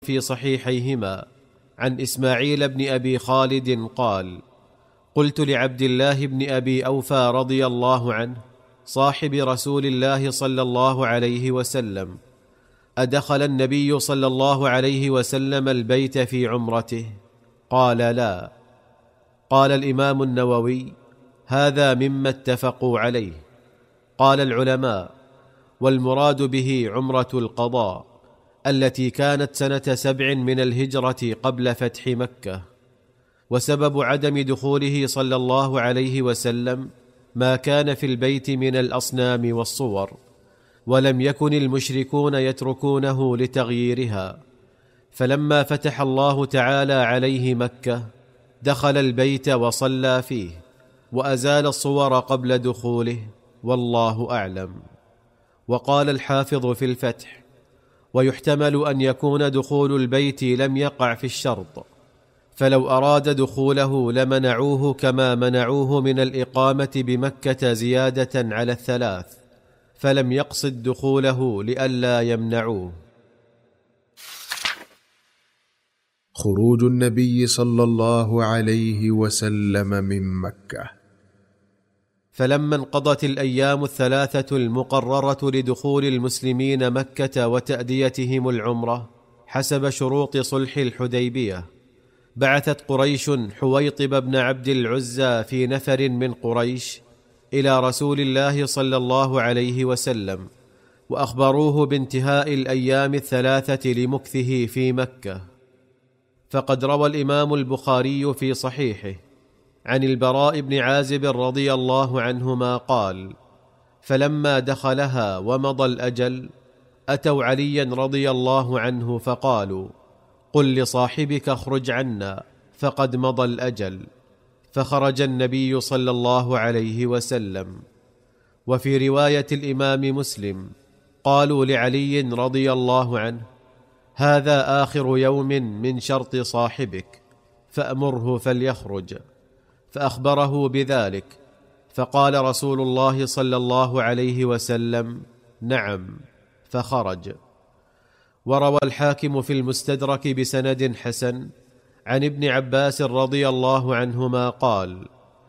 في صحيحيهما عن إسماعيل بن أبي خالد قال: قلت لعبد الله بن أبي أوفى رضي الله عنه صاحب رسول الله صلى الله عليه وسلم: أدخل النبي صلى الله عليه وسلم البيت في عمرته؟ قال: لا. قال الإمام النووي: هذا مما اتفقوا عليه. قال العلماء: والمراد به عمرة القضاء التي كانت سنة 7 من الهجرة قبل فتح مكة. وسبب عدم دخوله صلى الله عليه وسلم ما كان في البيت من الأصنام والصور، ولم يكن المشركون يتركونه لتغييرها، فلما فتح الله تعالى عليه مكة دخل البيت وصلى فيه وأزال الصور قبل دخوله، والله أعلم. وقال الحافظ في الفتح: ويحتمل أن يكون دخول البيت لم يقع في الشرط، فلو أراد دخوله لمنعوه كما منعوه من الإقامة بمكة زيادة على 3، فلم يقصد دخوله لئلا يمنعوه. خروج النبي صلى الله عليه وسلم من مكة. فلما انقضت الأيام 3 المقررة لدخول المسلمين مكة وتأديتهم العمرة حسب شروط صلح الحديبية، بعثت قريش حويطب بن عبد العزى في نفر من قريش إلى رسول الله صلى الله عليه وسلم، وأخبروه بانتهاء الأيام 3 لمكثه في مكة. فقد روى الإمام البخاري في صحيحه عن البراء بن عازب رضي الله عنهما قال: فلما دخلها ومضى الأجل أتوا عليا رضي الله عنه فقالوا: قل لصاحبك اخرج عنا فقد مضى الأجل، فخرج النبي صلى الله عليه وسلم. وفي رواية الإمام مسلم قالوا لعلي رضي الله عنه: هذا آخر يوم من شرط صاحبك فأمره فليخرج، فأخبره بذلك، فقال رسول الله صلى الله عليه وسلم: نعم، فخرج. وروى الحاكم في المستدرك بسند حسن عن ابن عباس رضي الله عنهما قال: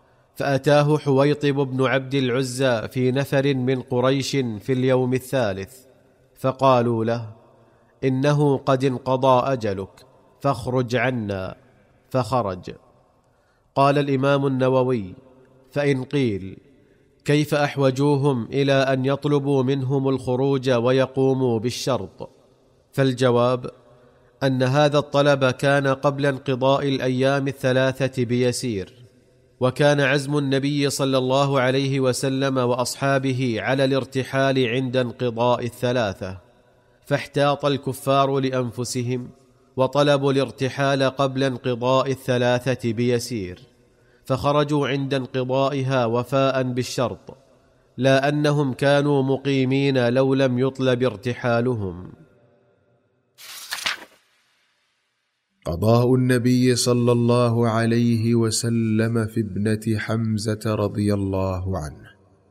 فأتاه حويطب بن عبد العزى في نفر من قريش في اليوم 3، فقالوا له: إنه قد انقضى أجلك فاخرج عنا، فخرج. قال الإمام النووي: فإن قيل كيف أحوجوهم إلى أن يطلبوا منهم الخروج ويقوموا بالشرط؟ فالجواب أن هذا الطلب كان قبل انقضاء الأيام 3 بيسير، وكان عزم النبي صلى الله عليه وسلم وأصحابه على الارتحال عند انقضاء 3، فاحتاط الكفار لأنفسهم وطلبوا الارتحال قبل انقضاء 3 بيسير، فخرجوا عند انقضائها وفاء بالشرط، لا أنهم كانوا مقيمين لو لم يطلب ارتحالهم. قضاء النبي صلى الله عليه وسلم في ابنة حمزة رضي الله عنه.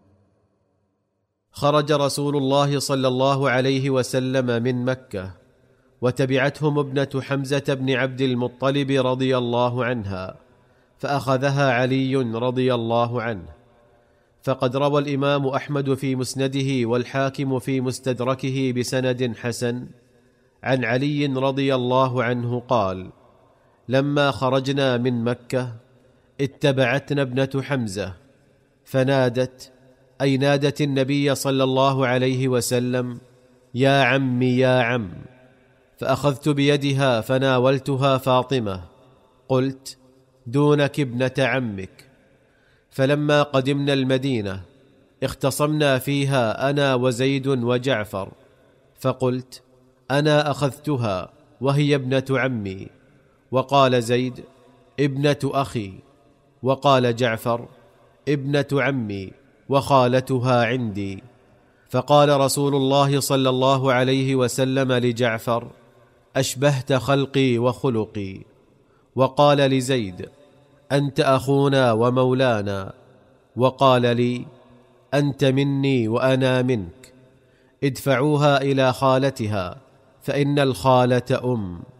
خرج رسول الله صلى الله عليه وسلم من مكة، وتبعتهم ابنة حمزة بن عبد المطلب رضي الله عنها، فأخذها علي رضي الله عنه. فقد روى الإمام أحمد في مسنده والحاكم في مستدركه بسند حسن عن علي رضي الله عنه قال: لما خرجنا من مكة اتبعتنا ابنة حمزة فنادت، أي نادت النبي صلى الله عليه وسلم: يا عمي يا عم، فأخذت بيدها فناولتها فاطمة، قلت: دونك ابنة عمك. فلما قدمنا المدينة اختصمنا فيها أنا وزيد وجعفر، فقلت: أنا أخذتها وهي ابنة عمي، وقال زيد: ابنة أخي، وقال جعفر: ابنة عمي وخالتها عندي. فقال رسول الله صلى الله عليه وسلم لجعفر: أشبهت خلقي وخلقي. وقال لزيد: أنت أخونا ومولانا. وقال لي: أنت مني وأنا منك. ادفعوها إلى خالتها فان الخاله